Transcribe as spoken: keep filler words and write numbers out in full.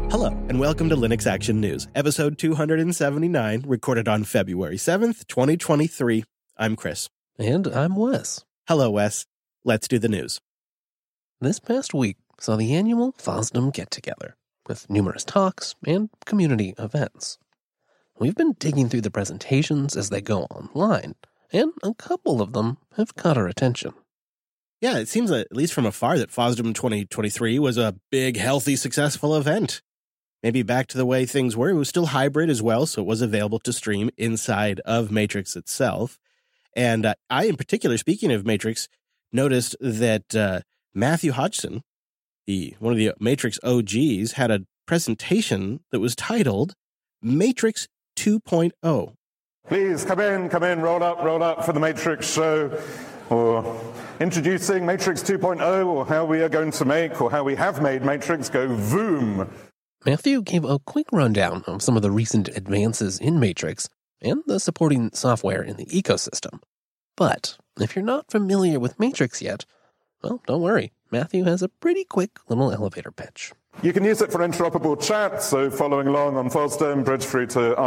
Hello, and welcome to Linux Action News, episode two hundred seventy-nine, recorded on February seventh, twenty twenty-three. I'm Chris. And I'm Wes. Hello, Wes. Let's do the news. This past week saw the annual FOSDEM get-together, with numerous talks and community events. We've been digging through the presentations as they go online, and a couple of them have caught our attention. Yeah, it seems, at least from afar, that FOSDEM twenty twenty-three was a big, healthy, successful event. Maybe back to the way things were. It was still hybrid as well, so it was available to stream inside of Matrix itself. And uh, I, in particular, speaking of Matrix, noticed that uh, Matthew Hodgson, the one of the Matrix O Gs, had a presentation that was titled Matrix two point oh. Please come in, come in, roll up, roll up for the Matrix show, or introducing Matrix two point oh, or how we are going to make, or how we have made Matrix go voom. Matthew gave a quick rundown of some of the recent advances in Matrix and the supporting software in the ecosystem. But if you're not familiar with Matrix yet, well, don't worry. Matthew has a pretty quick little elevator pitch. You can use it for interoperable chat, so following along on FOSDEM, bridge through to